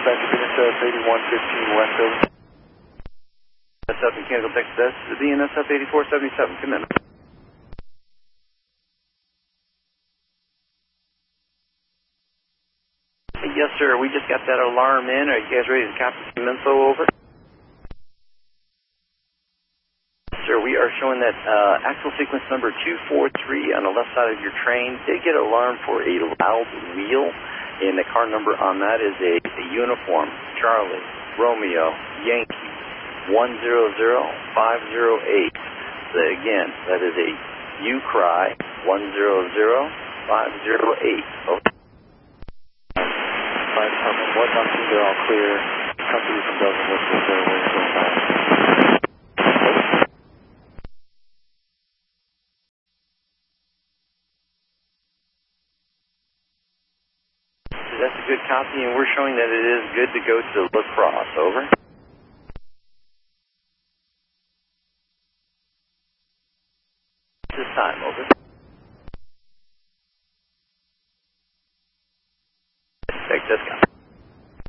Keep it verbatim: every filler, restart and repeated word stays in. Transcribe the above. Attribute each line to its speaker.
Speaker 1: back to N S F eighty-one fifteen West over.
Speaker 2: N S F Mechanical Texas, that's the N S F eighty-four seventy-seven, commitment. Yes, sir, we just got that alarm in. Are you guys ready to copy some info over? Sir, we are showing that uh, axle sequence number two four three on the left side of your train did get an alarm for a loud wheel, and the car number on that is a, a uniform Charlie Romeo Yankee one zero zero five zero eight. So again, that is a U cry one zero zero five zero eight. Okay.
Speaker 1: Fire department, one one two, they're all clear. Company from Belgium, what's the third way so far?
Speaker 2: That's a good copy, and we're showing that it is good to go to La Crosse. Over. This time, over. Take this guy.